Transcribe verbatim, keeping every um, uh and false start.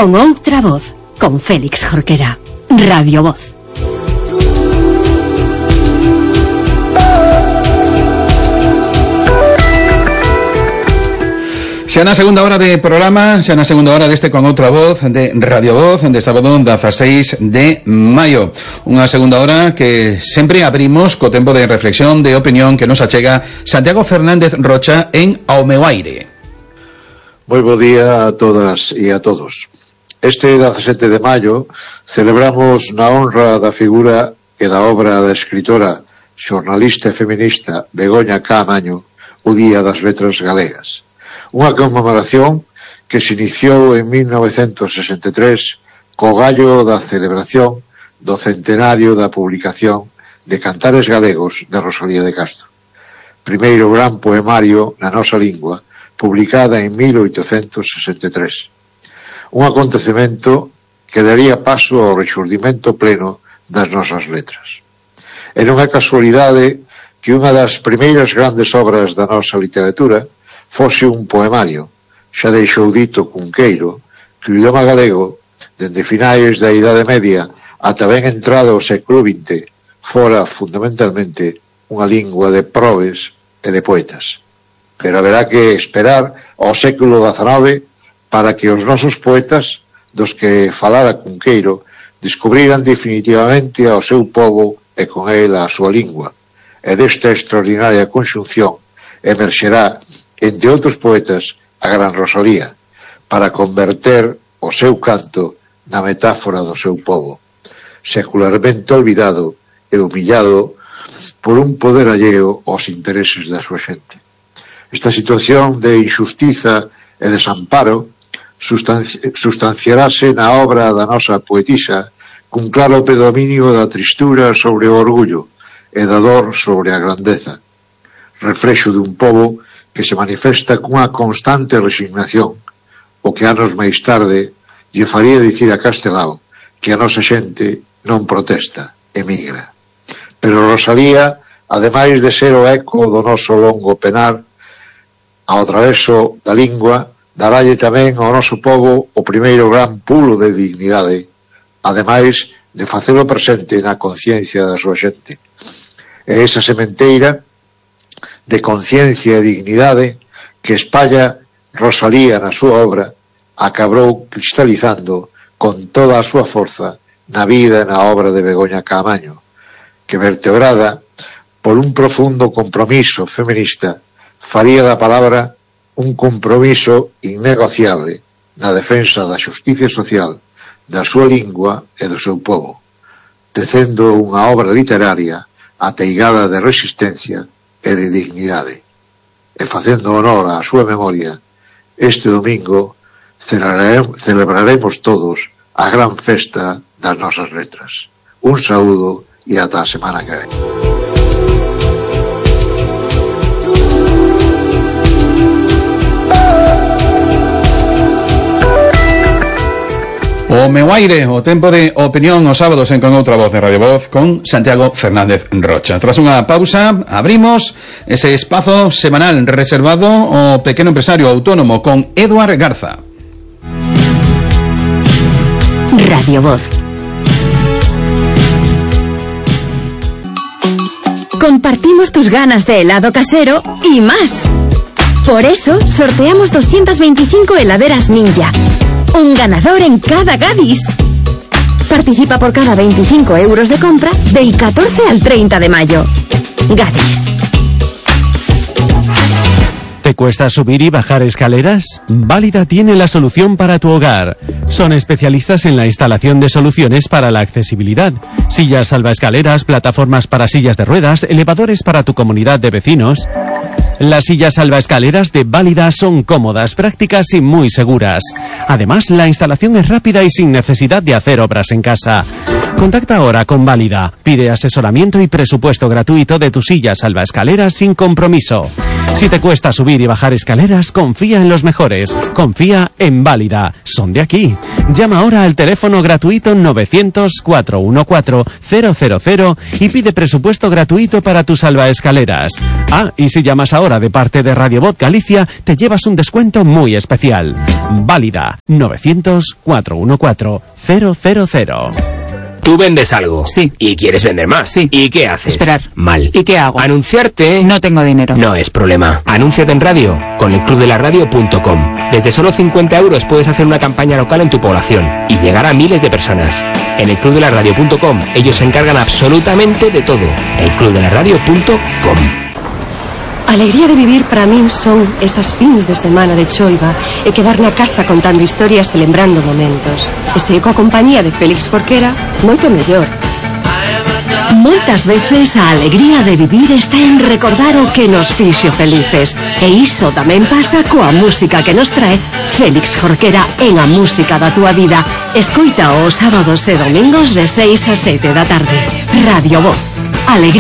Con outra voz, con Félix Jorquera. Radio Voz. Xa na segunda hora de programa, xa na segunda hora deste Con Outra Voz de Radio Voz, de sábado dezaseis de maio. Unha segunda hora que sempre abrimos co tempo de reflexión, de opinión que nos achega Santiago Fernández Rocha en Ao Meu Aire. Moi bo día a todas e a todos. Este dezasete de maio celebramos na honra da figura e da obra da escritora, xornalista e feminista Begoña Caamaño o Día das Letras Galegas. Unha conmemoración que se iniciou en mil novecentos sesenta e tres co gallo da celebración do centenario da publicación de Cantares Galegos de Rosalía de Castro, primeiro gran poemario na nosa lingua, publicada en mil oitocentos sesenta e tres. Un acontecemento que daría paso ao rexurdimento pleno das nosas letras. E non é casualidade que unha das primeiras grandes obras da nosa literatura fose un poemario. Xa deixou dito Cunqueiro que o idioma galego, dende finais da Idade Media ata ben entrado ao século vinte, fora fundamentalmente unha lingua de probes e de poetas. Pero haberá que esperar ao século dezanove para que os nosos poetas, dos que falara Cunqueiro, descubriran definitivamente ao seu pobo e con el a súa lingua. E desta extraordinaria conxunción emerxerá, entre outros poetas, a gran Rosalía, para converter o seu canto na metáfora do seu pobo, secularmente olvidado e humillado por un poder alleo aos intereses da súa xente. Esta situación de injustiza e desamparo sustanci sustanciarase na obra da nosa poetisa cun claro predominio da tristura sobre o orgullo e da dor sobre a grandeza, reflexo dun pobo que se manifesta cunha constante resignación, o que anos máis tarde lle faría dicir a Castelao que a nosa xente non protesta, emigra. Pero Rosalía, ademais de ser o eco do noso longo penar, ao traveso da lingua, darálle tamén ao noso pobo o primeiro gran pulo de dignidade, ademais de facelo presente na conciencia da súa xente. E esa sementeira de conciencia e dignidade que espalla Rosalía na súa obra acabou cristalizando con toda a súa forza na vida e na obra de Begoña Caamaño, que vertebrada por un profundo compromiso feminista faría da palabra un compromiso innegociable na defensa da xusticia social, da súa lingua e do seu pobo, tecendo unha obra literaria ateigada de resistencia e de dignidade. E facendo honor á súa memoria, este domingo celebraremos todos a gran festa das nosas letras. Un saúdo e ata a semana que ven. O meu aire, o tempo de opinión os sábados en Con Outra Voz de Radio Voz con Santiago Fernández Rocha. Tras unha pausa, abrimos ese espazo semanal reservado ao pequeno empresario autónomo con Eduard Garza. Radio Voz. Compartimos tus ganas de helado casero y más. Por eso sorteamos doscientas veinticinco heladeras Ninja. Un ganador en cada Gadis. Participa por cada veinticinco euros de compra del catorce al treinta de mayo. Gadis. ¿Te cuesta subir y bajar escaleras? Válida tiene la solución para tu hogar. Son especialistas en la instalación de soluciones para la accesibilidad. Sillas salvaescaleras, plataformas para sillas de ruedas, elevadores para tu comunidad de vecinos. Las sillas salvaescaleras de Válida son cómodas, prácticas y muy seguras. Además, la instalación es rápida y sin necesidad de hacer obras en casa. Contacta ahora con Válida. Pide asesoramiento y presupuesto gratuito de tu silla salvaescaleras sin compromiso. Si te cuesta subir y bajar escaleras, confía en los mejores. Confía en Válida. Son de aquí. Llama ahora al teléfono gratuito novecientos, cuatrocientos catorce, cero cero cero y pide presupuesto gratuito para tus salvaescaleras. Ah, y si llamas ahora de parte de Radio Voz Galicia, te llevas un descuento muy especial. Válida. novecientos, cuatrocientos catorce, cero cero cero. Tú vendes algo. Sí. Y quieres vender más. Sí. ¿Y qué haces? Esperar. Mal. ¿Y qué hago? Anunciarte. No tengo dinero. No es problema. Anúnciate en radio con el club de la radio punto com. Desde solo cincuenta euros puedes hacer una campaña local en tu población y llegar a miles de personas. En el club de la radio punto com ellos se encargan absolutamente de todo. el club de la radio punto com. Alegría de vivir para min son esas fins de semana de choiva e quedar na casa contando historias e lembrando momentos. E se coa compañía de Félix Jorquera, moito mellor. Moitas veces a alegría de vivir está en recordar o que nos fixo felices. E iso tamén pasa coa música que nos trae Félix Jorquera en A Música da Túa Vida. Escoita os sábados e domingos de seis a sete da tarde. Radio Voz. Alegría.